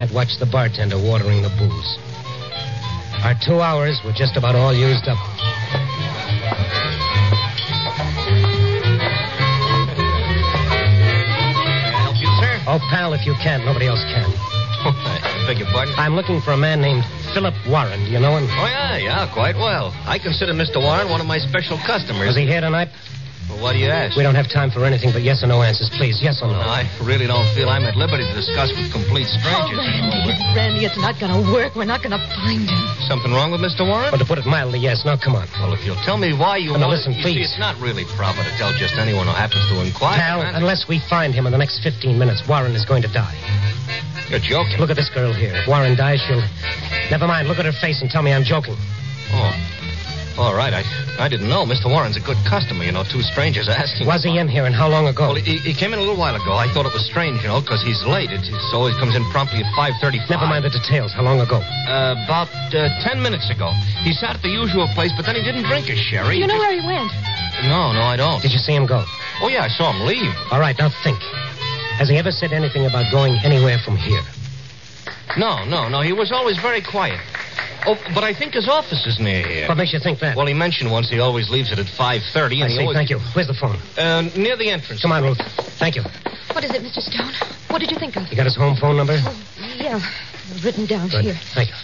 I'd watch the bartender watering the booze. Our 2 hours were just about all used up. Help you, sir? Oh, pal, if you can't, nobody else can. I beg your pardon? I'm looking for a man named Philip Warren. Do you know him? Oh, yeah, quite well. I consider Mr. Warren one of my special customers. Was he here tonight? Well, what do you ask? We don't have time for anything but yes or no answers, please. Yes or no? No, I really don't feel I'm at liberty to discuss with complete strangers. Oh, Randy, it's not going to work. We're not going to find him. Something wrong with Mr. Warren? But to put it mildly, yes. Now, come on. Well, if you'll tell me why you Now, want listen, you please. See, it's not really proper to tell just anyone who happens to inquire. Pal, unless we find him in the next 15 minutes, Warren is going to die. You're joking. Look at this girl here. If Warren dies, she'll... Never mind. Look at her face and tell me I'm joking. Oh. All right. I didn't know. Mr. Warren's a good customer, you know. Two strangers asking... Was he in here, and how long ago? Well, he came in a little while ago. I thought it was strange, you know, because he's late. It always comes in promptly at 5:35. Never mind the details. How long ago? About 10 minutes ago. He sat at the usual place, but then he didn't drink his sherry. Do you know where he went? No, I don't. Did you see him go? Oh, yeah, I saw him leave. All right, now think. Has he ever said anything about going anywhere from here? No. He was always very quiet. Oh, but I think his office is near here. What makes you think that? Well, he mentioned once he always leaves it at 5:30. I see. Thank you. Where's the phone? Near the entrance. Come on, Ruth. Thank you. What is it, Mr. Stone? What did you think of? You got his home phone number? Oh, yeah. Written down Good. here. Thank you.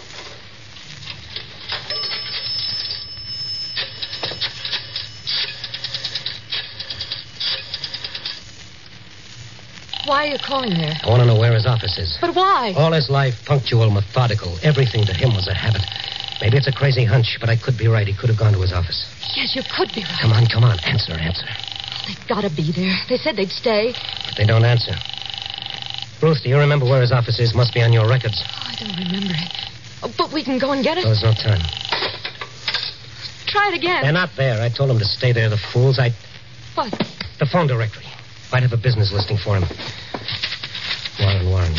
Why are you calling there? I want to know where his office is. But why? All his life, punctual, methodical. Everything to him was a habit. Maybe it's a crazy hunch, but I could be right. He could have gone to his office. Yes, you could be right. Come on. Answer. They've got to be there. They said they'd stay. But they don't answer. Ruth, do you remember where his office is? Must be on your records. Oh, I don't remember it. Oh, but we can go and get it. Well, there's no time. Try it again. They're not there. I told them to stay there, the fools. What? The phone directory. Might have a business listing for him. Warren.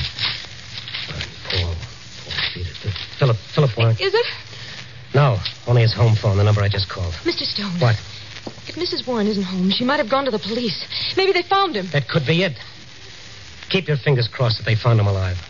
Paul Philip Warren. Is it? No, only his home phone, the number I just called. Mr. Stone. What? If Mrs. Warren isn't home, she might have gone to the police. Maybe they found him. That could be it. Keep your fingers crossed that they found him alive.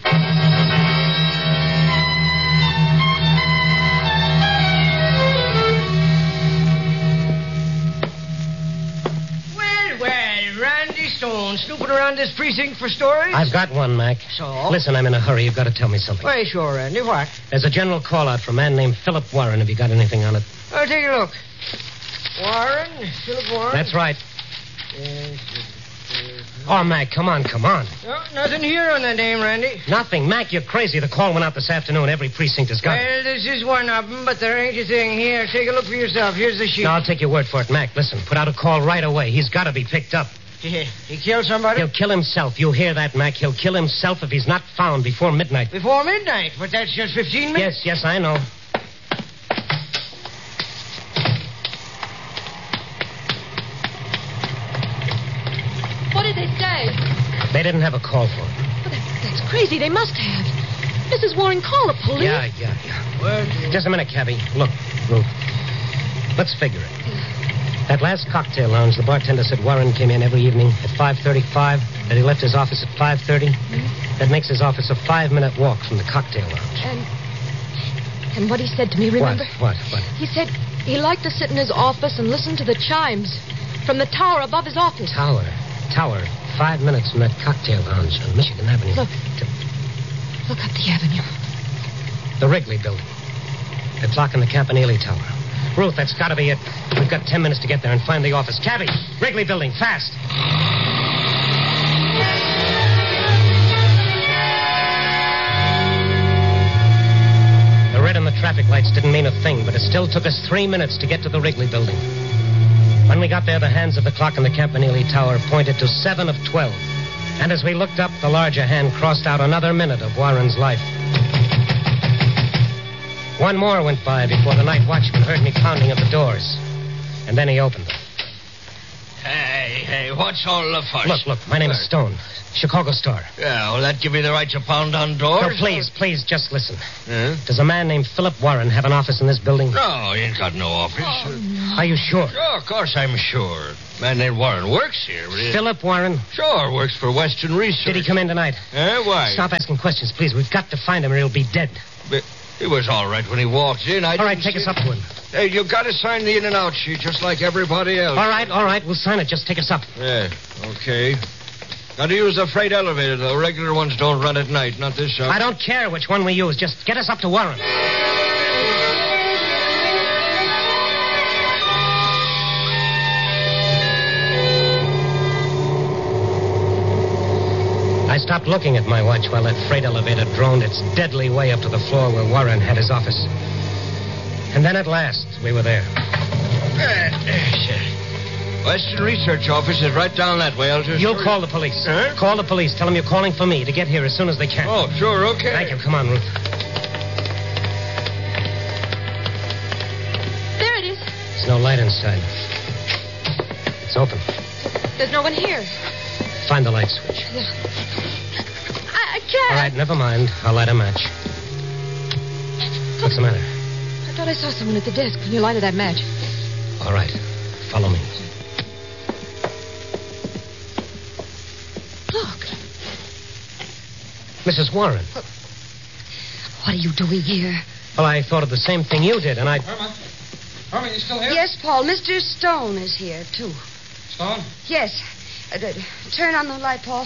Randy Stone, snooping around this precinct for stories? I've got one, Mac. So? Listen, I'm in a hurry. You've got to tell me something. Why, sure, Randy. What? There's a general call-out for a man named Philip Warren. Have you got anything on it? I'll take a look. Warren? Philip Warren? That's right. Yes. Oh, Mac, come on. No, nothing here on that name, Randy. Nothing. Mac, you're crazy. The call went out this afternoon. Every precinct has got it. Well, this is one of them, but there ain't a thing here. Take a look for yourself. Here's the sheet. No, I'll take your word for it, Mac. Listen, put out a call right away. He's got to be picked up. He killed somebody? He'll kill himself. You hear that, Mac? He'll kill himself if he's not found before midnight. Before midnight? But that's just 15 minutes. Yes, I know. What did they say? They didn't have a call for him. Well, that's crazy. They must have. Mrs. Warren, call the police. Yeah. Well, Just a minute, Cabby. Look, Ruth. Let's figure it. That last cocktail lounge, the bartender said Warren came in every evening at 5:35, that he left his office at 5:30. Mm-hmm. That makes his office a 5-minute walk from the cocktail lounge. And what he said to me, remember? What? He said he liked to sit in his office and listen to the chimes from the tower above his office. Tower. 5 minutes from that cocktail lounge on Michigan Avenue. Look up the avenue. The Wrigley building. The clock in the Campanile Tower. Ruth, that's got to be it. We've got 10 minutes to get there and find the office. Cabby, Wrigley building, fast. The red on the traffic lights didn't mean a thing, but it still took us 3 minutes to get to the Wrigley building. When we got there, the hands of the clock in the Campanile Tower pointed to 7 of 12. And as we looked up, the larger hand crossed out another minute of Warren's life. One more went by before the night watchman heard me pounding at the doors. And then he opened them. Hey, what's all the fuss? Look, my name is Stone. Chicago Star. Yeah, will that give you the right to pound on doors? No, please, just listen. Huh? Does a man named Philip Warren have an office in this building? No, he ain't got no office. Are you sure? Sure, of course I'm sure. Man named Warren works here. But Philip Warren? Sure, works for Western Research. Did he come in tonight? Why? Stop asking questions, please. We've got to find him or he'll be dead. But he was all right when he walked in. All right, take us up to him. Hey, you got to sign the in and out sheet just like everybody else. All right. We'll sign it. Just take us up. Yeah, okay. Got to use the freight elevator, though. Regular ones don't run at night, not this shop. I don't care which one we use. Just get us up to Warren. I stopped looking at my watch while that freight elevator droned its deadly way up to the floor where Warren had his office. And then at last, we were there. Western Research office is right down that way. I'll just... You'll call the police. Huh? Call the police. Tell them you're calling for me to get here as soon as they can. Oh, sure, okay. Thank you. Come on, Ruth. There it is. There's no light inside. It's open. There's no one here. Find the light switch. I can't. All right, never mind. I'll light a match. What's the matter? I thought I saw someone at the desk when you lighted that match. All right. Follow me. Look. Mrs. Warren. What are you doing here? Well, I thought of the same thing you did, and I... Herman, you still here? Yes, Paul. Mr. Stone is here, too. Stone? Yes. Turn on the light, Paul.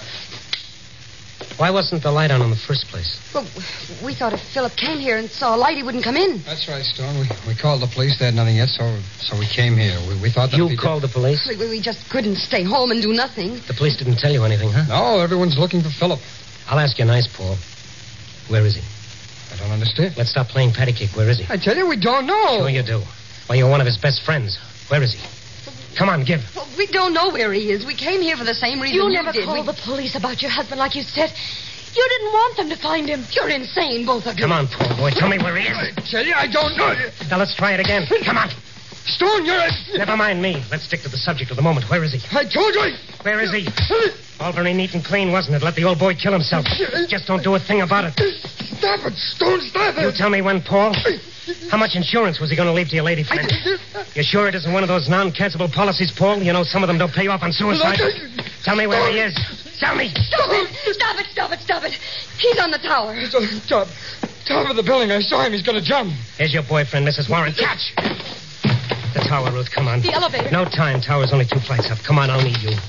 Why wasn't the light on in the first place? Well, we thought if Philip came here and saw a light, he wouldn't come in. That's right, Stone. We called the police. They had nothing yet, so we came here. We thought that... You called the police? We just couldn't stay home and do nothing. The police didn't tell you anything, huh? No, everyone's looking for Philip. I'll ask you nice, Paul. Where is he? I don't understand. Let's stop playing patty cake. Where is he? I tell you, we don't know. Sure you do. Well, you're one of his best friends. Where is he? Come on, give. Well, we don't know where he is. We came here for the same reason You you never did. called the police about your husband like you said. You didn't want them to find him. You're insane, both of you. Come on, Paul boy. Tell me where he is. I tell you, I don't know. Now, let's try it again. Come on. Stone, you're... Never mind me. Let's stick to the subject of the moment. Where is he? I told you. Where is he? All very neat and clean, wasn't it? Let the old boy kill himself. Just don't do a thing about it. Stop it, Stone, stop it. You tell me when, Paul. How much insurance was he going to leave to your lady friend? You sure it isn't one of those non-cancelable policies, Paul? You know some of them don't pay off on suicide. Tell me where he is. Tell me. Stop it. He's on the tower. He's on the top of the building. I saw him. He's going to jump. Here's your boyfriend, Mrs. Warren. Catch! The tower, Ruth. Come on. The elevator. No time. Tower's only 2 flights up. Come on, I'll need you.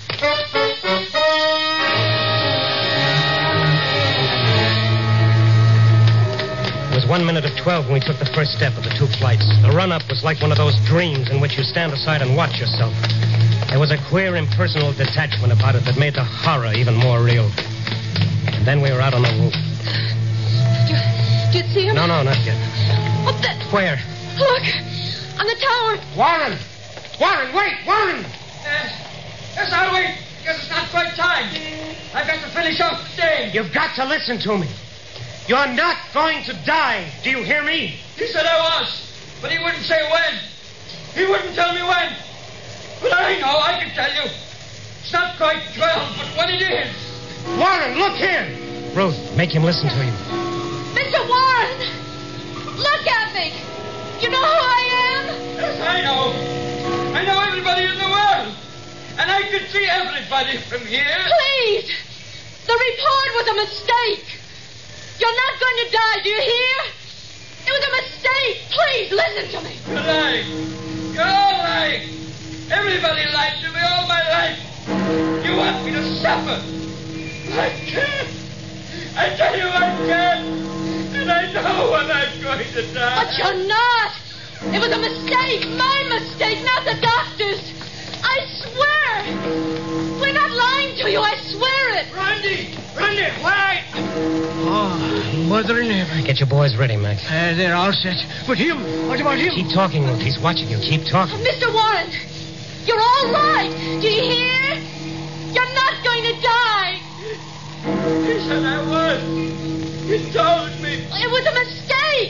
It was 1 minute of 12 when we took the first step of the 2 flights. The run-up was like one of those dreams in which you stand aside and watch yourself. There was a queer, impersonal detachment about it that made the horror even more real. And then we were out on the roof. Did you see him? No, not yet. What the... Where? Look. On the tower. Warren! Wait! Warren! Yes, I'll wait. Guess it's not quite time. I've got to finish off the day. You've got to listen to me. You're not going to die. Do you hear me? He said I was, but he wouldn't say when. He wouldn't tell me when. But I know, I can tell you. It's not quite 12, but when it is. Warren, look here. Ruth, make him listen to you. Mr. Warren! Look at me! You know who I am? Yes, I know. I know everybody in the world. And I can see everybody from here. Please! The report was a mistake. You're not going to die, do you hear? It was a mistake. Please, listen to me. You're lying. You're all lying. Everybody lied to me all my life. You want me to suffer. I can't. I tell you I can't. And I know when I'm going to die. But you're not. It was a mistake. My mistake, not the doctor's. I swear. We're not lying to you. I swear it. Randy, why? Oh, mother in heaven. Get your boys ready, Mac. They're all set. But him? What about him? Keep talking, Ruth. He's watching you. Keep talking. Mr. Warren, you're all right. Do you hear? You're not going to die. He said I was. He told me. It was a mistake.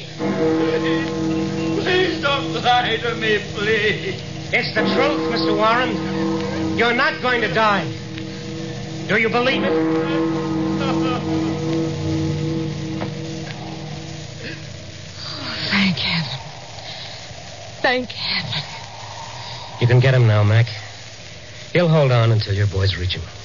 Please don't lie to me, please. It's the truth, Mr. Warren. You're not going to die. Do you believe it? Thank heaven. Thank heaven. You can get him now, Mac. He'll hold on until your boys reach him.